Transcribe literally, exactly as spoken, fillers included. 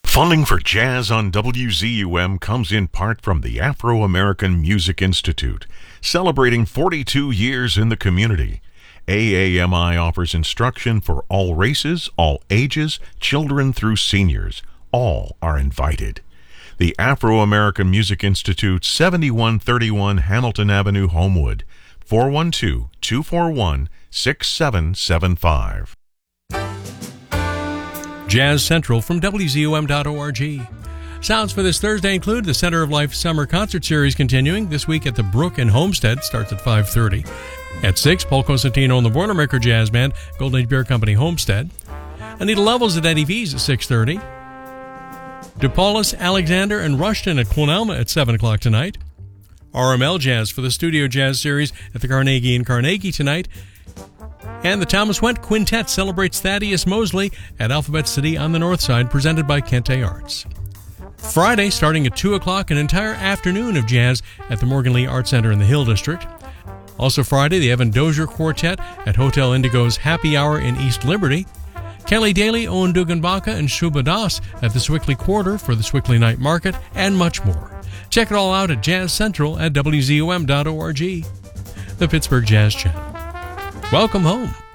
Funding for Jazz on W Z U M comes in part from the Afro-American Music Institute, celebrating forty-two years in the community. A A M I offers instruction for all races, all ages, children through seniors. All are invited. The Afro-American Music Institute, seventy-one thirty-one Hamilton Avenue, Homewood, four one two, two four one, six seven seven five. Jazz Central from W Z U M dot org. Sounds for this Thursday include the Center of Life Summer Concert Series continuing this week at the Brook in Homestead, starts at five thirty. At six, Paul Cosentino and the Boilermaker Jazz Band, Golden Age Beer Company, Homestead. Anita Levels at Eddie V's at six thirty. DePaulus, Alexander, and Rushton at Clonalma at seven o'clock tonight. R M L Jazz for the Studio Jazz Series at the Carnegie in Carnegie tonight. And the Thomas Went Quintet celebrates Thaddeus Mosley at Alphabet City on the North Side, presented by Kente Arts. Friday, starting at two o'clock, an entire afternoon of jazz at the Morgan Lee Art Center in the Hill District. Also Friday, the Evan Dozier Quartet at Hotel Indigo's Happy Hour in East Liberty. Kelly Daly, Owen Duganbaka, and Shuba Das at the Swickley Quarter for the Swickley Night Market, and much more. Check it all out at Jazz Central at W Z U M dot org. The Pittsburgh Jazz Channel. Welcome home.